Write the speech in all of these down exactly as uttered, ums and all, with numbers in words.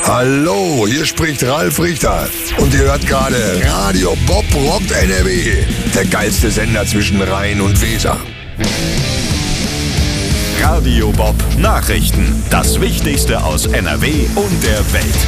Hallo, hier spricht Ralf Richter und ihr hört gerade Radio Bob rockt N R W, der geilste Sender zwischen Rhein und Weser. Radio Bob Nachrichten, das Wichtigste aus N R W und der Welt.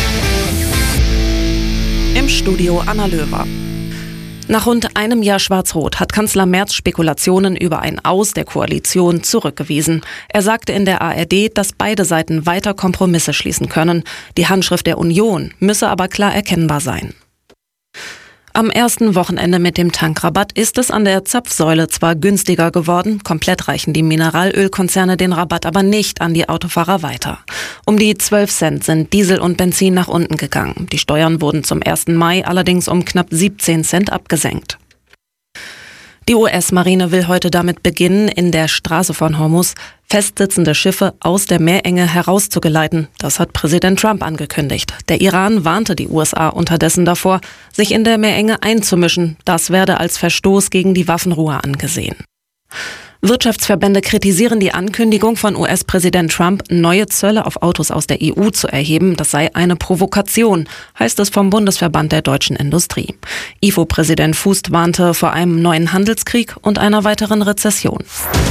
Im Studio Anna Löwer. Nach rund einem Jahr Schwarz-Rot hat Kanzler Merz Spekulationen über ein Aus der Koalition zurückgewiesen. Er sagte in der A R D, dass beide Seiten weiter Kompromisse schließen können. Die Handschrift der Union müsse aber klar erkennbar sein. Am ersten Wochenende mit dem Tankrabatt ist es an der Zapfsäule zwar günstiger geworden, komplett reichen die Mineralölkonzerne den Rabatt aber nicht an die Autofahrer weiter. Um die zwölf Cent sind Diesel und Benzin nach unten gegangen. Die Steuern wurden zum ersten Mai allerdings um knapp siebzehn Cent abgesenkt. Die U S-Marine will heute damit beginnen, in der Straße von Hormuz festsitzende Schiffe aus der Meerenge herauszugeleiten. Das hat Präsident Trump angekündigt. Der Iran warnte die U S A unterdessen davor, sich in der Meerenge einzumischen. Das werde als Verstoß gegen die Waffenruhe angesehen. Wirtschaftsverbände kritisieren die Ankündigung von U S-Präsident Trump, neue Zölle auf Autos aus der E U zu erheben. Das sei eine Provokation, heißt es vom Bundesverband der deutschen Industrie. I F O-Präsident Fußt warnte vor einem neuen Handelskrieg und einer weiteren Rezession.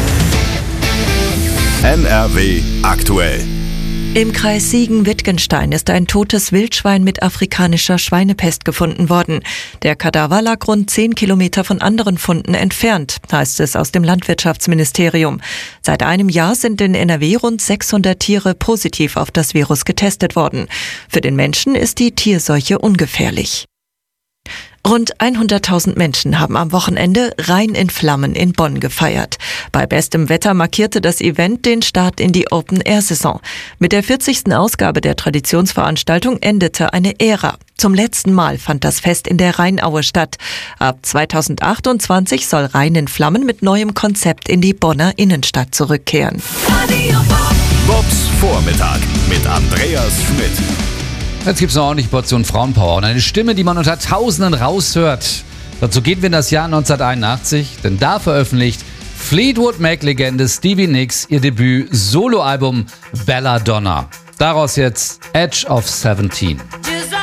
N R W aktuell. Im Kreis Siegen-Wittgenstein ist ein totes Wildschwein mit afrikanischer Schweinepest gefunden worden. Der Kadaver lag rund zehn Kilometer von anderen Funden entfernt, heißt es aus dem Landwirtschaftsministerium. Seit einem Jahr sind in N R W rund sechshundert Tiere positiv auf das Virus getestet worden. Für den Menschen ist die Tierseuche ungefährlich. Rund hunderttausend Menschen haben am Wochenende Rhein in Flammen in Bonn gefeiert. Bei bestem Wetter markierte das Event den Start in die Open-Air-Saison. Mit der vierzigsten Ausgabe der Traditionsveranstaltung endete eine Ära. Zum letzten Mal fand das Fest in der Rheinaue statt. Ab zweitausendachtundzwanzig soll Rhein in Flammen mit neuem Konzept in die Bonner Innenstadt zurückkehren. Bobs Vormittag mit Andreas Schmidt. Jetzt gibt es eine ordentliche Portion Frauenpower und eine Stimme, die man unter Tausenden raushört. Dazu gehen wir in das Jahr neunzehnhunderteinundachtzig, denn da veröffentlicht Fleetwood Mac-Legende Stevie Nicks ihr Debüt-Soloalbum Belladonna. Daraus jetzt Edge of Seventeen.